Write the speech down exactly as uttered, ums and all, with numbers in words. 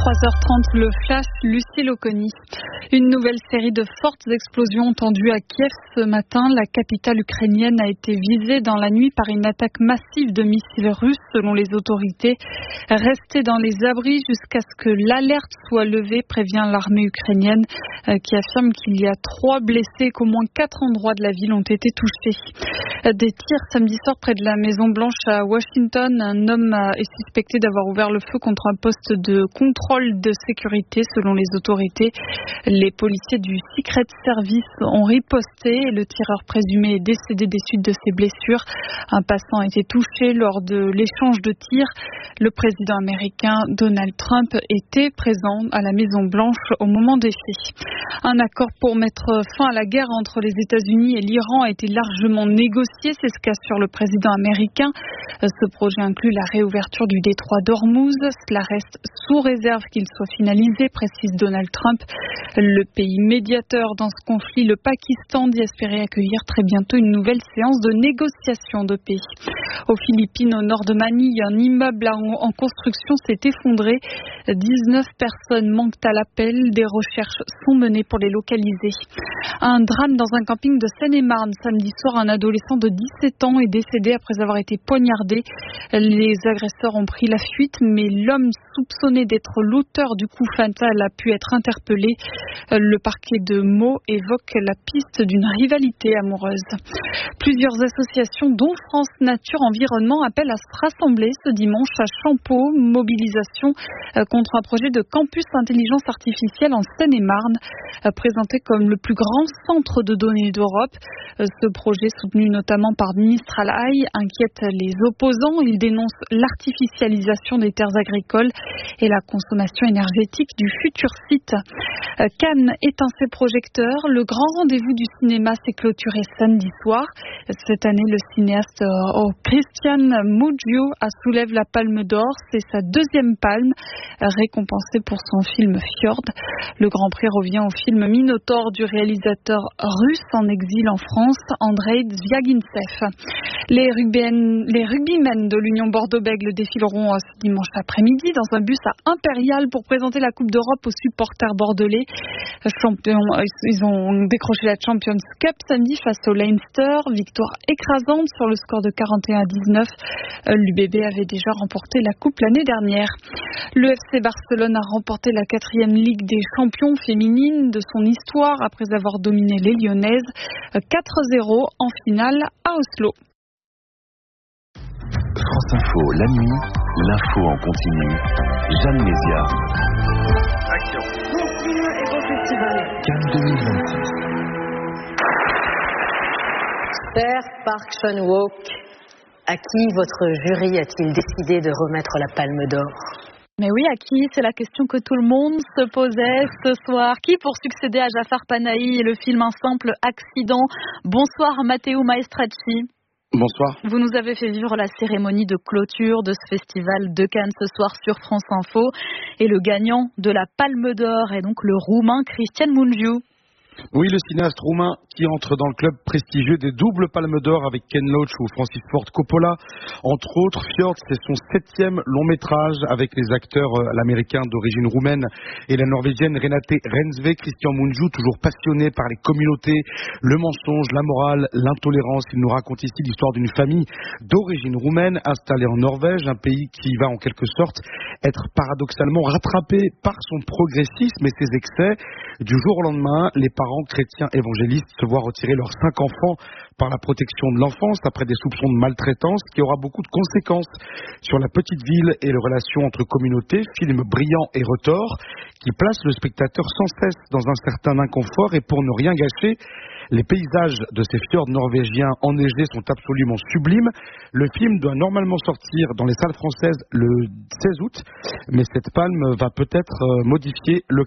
trois heures trente, le flash, Lucille Oconi. Une nouvelle série de fortes explosions entendues à Kiev ce matin. La capitale ukrainienne a été visée dans la nuit par une attaque massive de missiles russes, selon les autorités. Restez dans les abris jusqu'à ce que l'alerte soit levée, prévient l'armée ukrainienne, qui affirme qu'il y a trois blessés, qu'au moins quatre endroits de la ville ont été touchés. Des tirs samedi soir près de la Maison Blanche à Washington. Un homme est suspecté d'avoir ouvert le feu contre un poste de contrôle de sécurité, selon les autorités. Les policiers du Secret Service ont riposté et le tireur présumé est décédé des suites de ses blessures. Un passant a été touché lors de l'échange de tirs. Le président américain Donald Trump était présent à la Maison Blanche au moment des faits. Un accord pour mettre fin à la guerre entre les États-Unis et l'Iran a été largement négocié, c'est ce qu'assure le président américain. Ce projet inclut la réouverture du détroit d'Ormuz. Cela reste sous réserve qu'il soit finalisé, précise Donald Trump. Le pays médiateur dans ce conflit, le Pakistan, dit espérer accueillir très bientôt une nouvelle séance de négociation de paix. Aux Philippines, au nord de Manille, un immeuble en construction s'est effondré. dix-neuf personnes manquent à l'appel. Des recherches sont menées pour les localiser. Un drame dans un camping de Seine-et-Marne. Samedi soir, un adolescent de dix-sept ans est décédé après avoir été poignardé. Les agresseurs ont pris la fuite, mais l'homme soupçonné d'être l'auteur du coup fatal a pu être interpellé. Le parquet de Meaux évoque la piste d'une rivalité amoureuse. Plusieurs associations, dont France Nature Environnement, appellent à se rassembler ce dimanche à Champeaux. Mobilisation contre un projet de campus intelligence artificielle en Seine-et-Marne, présenté comme le plus grand centre de données d'Europe. Ce projet, soutenu notamment par Mistral A I, inquiète les opposants. Il dénonce l'artificialisation des terres agricoles et la consommation énergétique du futur site. Cannes éteint ses projecteurs. Le grand rendez-vous du cinéma s'est clôturé samedi soir. Cette année, le cinéaste oh, Christian Mungiu soulève la Palme d'Or. C'est sa deuxième palme, récompensée pour son film Fjord. Le Grand Prix revient au film Minotaure du réalisateur russe en exil en France, Andrei Zvyagintsev. Les rugbymen, les rugbymen de l'Union Bordeaux-Bègles défileront ce dimanche après-midi dans un bus à Impérial pour présenter la Coupe d'Europe aux supporters bordelais. Champion, ils ont décroché la Champions Cup samedi face au Leinster. Victoire écrasante sur le score de quarante et un à dix-neuf. L'U B B avait déjà remporté la Coupe l'année dernière. Le F C Barcelone a remporté la quatrième Ligue des champions féminine de son histoire après avoir dominé les Lyonnaises quatre zéro en finale à Oslo. France Info, la nuit, l'info en continu. Jeanne Mézia. Action. Cannes deux mille vingt-six. Cher Park Chan-wook, à qui votre jury a-t-il décidé de remettre la Palme d'Or ? Mais oui, à qui ? C'est la question que tout le monde se posait ce soir. Qui pour succéder à Jafar Panahi et le film Un simple accident ? Bonsoir Matteo Maestracci. Bonsoir. Vous nous avez fait vivre la cérémonie de clôture de ce festival de Cannes ce soir sur France Info. Et le gagnant de la Palme d'Or est donc le Roumain Cristian Mungiu. Oui, le cinéaste roumain qui entre dans le club prestigieux des doubles palmes d'or avec Ken Loach ou Francis Ford Coppola. Entre autres, Fjord, c'est son septième long métrage avec les acteurs l'américain d'origine roumaine et la norvégienne Renate Reinsve. Cristian Mungiu, toujours passionné par les communautés, le mensonge, la morale, l'intolérance. Il nous raconte ici l'histoire d'une famille d'origine roumaine installée en Norvège, un pays qui va en quelque sorte être paradoxalement rattrapé par son progressisme et ses excès. Du jour au lendemain, les parents chrétiens évangélistes se voient retirer leurs cinq enfants par la protection de l'enfance après des soupçons de maltraitance qui aura beaucoup de conséquences sur la petite ville et les relations entre communautés. Film brillant et retors qui place le spectateur sans cesse dans un certain inconfort et pour ne rien gâcher, les paysages de ces fjords norvégiens enneigés sont absolument sublimes. Le film doit normalement sortir dans les salles françaises le seize août, mais cette palme va peut-être modifier le